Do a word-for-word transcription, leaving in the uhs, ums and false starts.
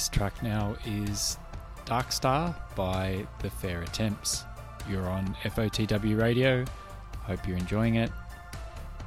This track now is Dark Star by The Fair Attempts. You're on F O T W Radio. Hope you're enjoying it.